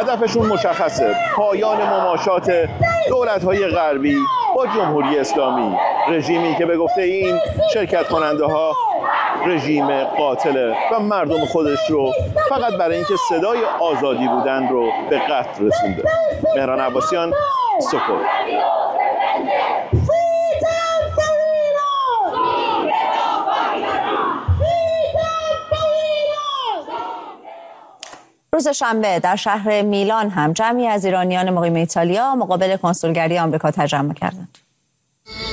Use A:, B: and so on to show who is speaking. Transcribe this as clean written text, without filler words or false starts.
A: هدفشون مشخصه: پایان مماشات دولت‌های غربی با جمهوری اسلامی، رژیمی که به گفته این شرکت کننده ها رژیم قاتله و مردم خودش رو فقط برای اینکه صدای آزادی بودن رو به قتل رسونده. مهران عباسیان، سکوت.
B: روز شنبه در شهر میلان هم جمعی از ایرانیان مقیم ایتالیا مقابل کنسولگری آمریکا تجمع کردند.